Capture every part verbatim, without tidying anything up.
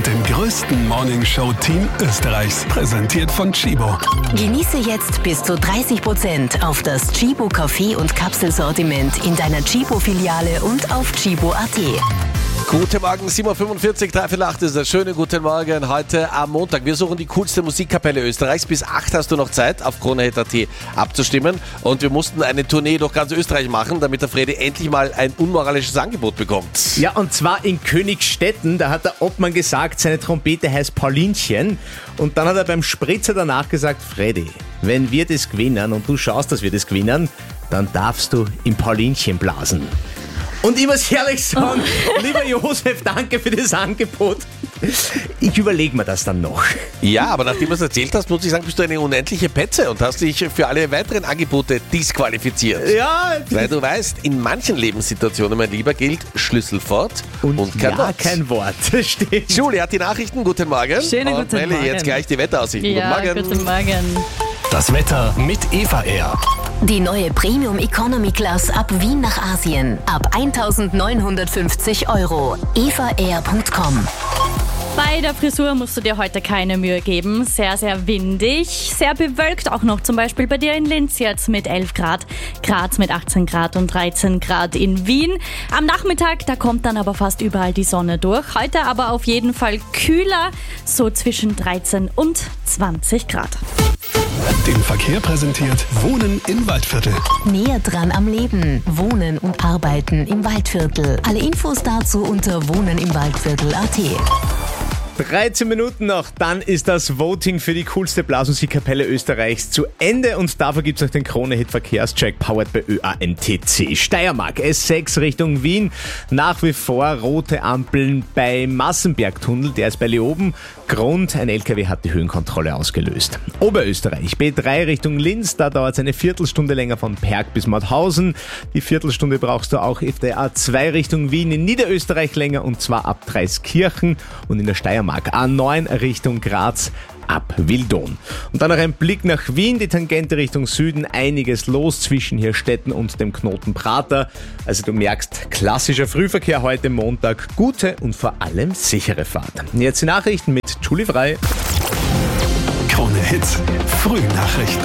und dem größten Morningshow-Team Österreichs. Präsentiert von Tchibo. Genieße jetzt bis zu dreißig Prozent auf das Tchibo Kaffee- und Kapselsortiment in deiner Tchibo-Filiale und auf tchibo punkt at. Guten Morgen, sieben Uhr fünfundvierzig, drei Viertel acht ist der schöne guten Morgen heute am Montag. Wir suchen die coolste Musikkapelle Österreichs. Bis acht hast du noch Zeit, auf Krone Hit Punkt at abzustimmen. Und wir mussten eine Tournee durch ganz Österreich machen, damit der Fredi endlich mal ein unmoralisches Angebot bekommt. Ja, und zwar in Königstetten. Da hat der Obmann gesagt, seine Trompete heißt Paulinchen. Und dann hat er beim Spritzer danach gesagt, Fredi, wenn wir das gewinnen und du schaust, dass wir das gewinnen, dann darfst du im Paulinchen blasen. Und ich muss ehrlich sagen, lieber Josef, danke für das Angebot. Ich überlege mir das dann noch. Ja, aber nachdem du es erzählt hast, muss ich sagen, bist du eine unendliche Petze und hast dich für alle weiteren Angebote disqualifiziert. Ja. Weil du weißt, in manchen Lebenssituationen, mein Lieber, gilt Schlüssel fort und, und kein ja, Wort. kein Wort. Stimmt. Julie hat die Nachrichten. Guten Morgen. Schönen und guten Melli, Morgen. jetzt gleich die Wetteraussichten. Ja, guten Morgen. guten Morgen. Das Wetter mit Eva Air. Die neue Premium Economy Class ab Wien nach Asien. Ab eintausendneunhundertfünfzig Euro. eva air punkt com. Bei der Frisur musst du dir heute keine Mühe geben. Sehr, sehr windig, sehr bewölkt auch noch. Zum Beispiel bei dir in Linz jetzt mit elf Grad, Graz mit achtzehn Grad und dreizehn Grad in Wien. Am Nachmittag, da kommt dann aber fast überall die Sonne durch. Heute aber auf jeden Fall kühler, so zwischen dreizehn und zwanzig Grad. Den Verkehr präsentiert Wohnen im Waldviertel. Näher dran am Leben. Wohnen und Arbeiten im Waldviertel. Alle Infos dazu unter wohnen im Waldviertel punkt at. dreizehn Minuten noch, dann ist das Voting für die coolste Blasmusikkapelle Österreichs zu Ende und dafür gibt es noch den Krone-Hit Verkehrscheck, powered bei Ö A N T C. Steiermark, S sechs Richtung Wien, nach wie vor rote Ampeln beim Massenbergtunnel, der ist bei Leoben. Grund, ein L K W hat die Höhenkontrolle ausgelöst. Oberösterreich, B drei Richtung Linz, da dauert es eine Viertelstunde länger von Perg bis Mauthausen. Die Viertelstunde brauchst du auch auf der A zwei Richtung Wien, in Niederösterreich länger und zwar ab Dreiskirchen und in der Steiermark A neun Richtung Graz ab Wildon. Und dann noch ein Blick nach Wien, die Tangente Richtung Süden, einiges los zwischen Hirstetten und dem Knoten Prater. Also du merkst, klassischer Frühverkehr heute Montag, gute und vor allem sichere Fahrt. Jetzt die Nachrichten mit Julie Frei. Krone Hits, Frühnachrichten.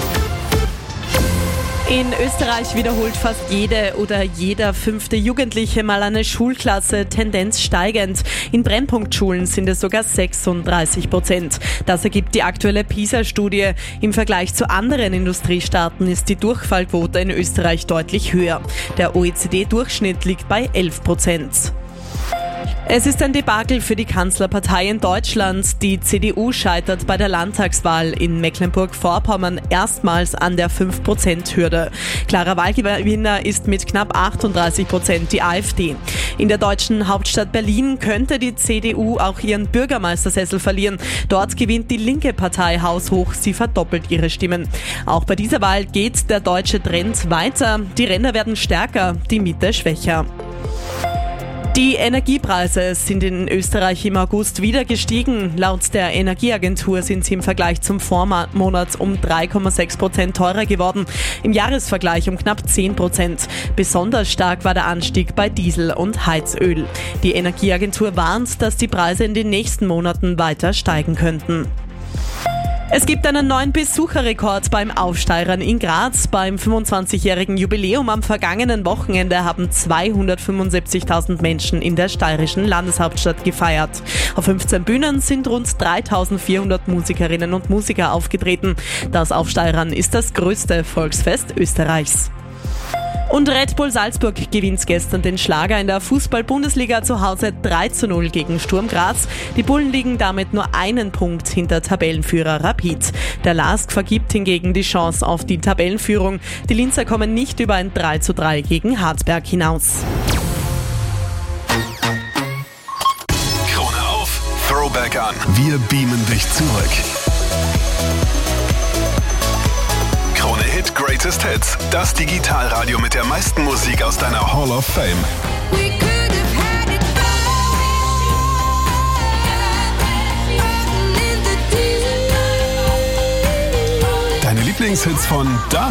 In Österreich wiederholt fast jede oder jeder fünfte Jugendliche mal eine Schulklasse, Tendenz steigend. In Brennpunktschulen sind es sogar sechsunddreißig Prozent. Das ergibt die aktuelle PISA-Studie. Im Vergleich zu anderen Industriestaaten ist die Durchfallquote in Österreich deutlich höher. Der O E C D-Durchschnitt liegt bei elf Prozent. Es ist ein Debakel für die Kanzlerpartei in Deutschland. Die C D U scheitert bei der Landtagswahl in Mecklenburg-Vorpommern erstmals an der fünf Prozent Hürde. Klarer Wahlgewinner ist mit knapp achtunddreißig Prozent die AfD. In der deutschen Hauptstadt Berlin könnte die C D U auch ihren Bürgermeistersessel verlieren. Dort gewinnt die linke Partei haushoch, sie verdoppelt ihre Stimmen. Auch bei dieser Wahl geht der deutsche Trend weiter. Die Ränder werden stärker, die Mitte schwächer. Die Energiepreise sind in Österreich im August wieder gestiegen. Laut der Energieagentur sind sie im Vergleich zum Vormonat um drei Komma sechs Prozent teurer geworden. Im Jahresvergleich um knapp zehn Prozent. Besonders stark war der Anstieg bei Diesel und Heizöl. Die Energieagentur warnt, dass die Preise in den nächsten Monaten weiter steigen könnten. Es gibt einen neuen Besucherrekord beim Aufsteirern in Graz. Beim fünfundzwanzigjährigen Jubiläum am vergangenen Wochenende haben zweihundertfünfundsiebzigtausend Menschen in der steirischen Landeshauptstadt gefeiert. Auf fünfzehn Bühnen sind rund dreitausendvierhundert Musikerinnen und Musiker aufgetreten. Das Aufsteirern ist das größte Volksfest Österreichs. Und Red Bull Salzburg gewinnt gestern den Schlager in der Fußball-Bundesliga zu Hause drei zu null gegen Sturm Graz. Die Bullen liegen damit nur einen Punkt hinter Tabellenführer Rapid. Der LASK vergibt hingegen die Chance auf die Tabellenführung. Die Linzer kommen nicht über ein drei zu drei gegen Hartberg hinaus. Krone auf, Throwback an. Wir beamen dich zurück. Krone Hit Greatest Hits. Das Digitalradio mit der meisten Musik aus deiner Hall of Fame. Deine Lieblingshits von damals.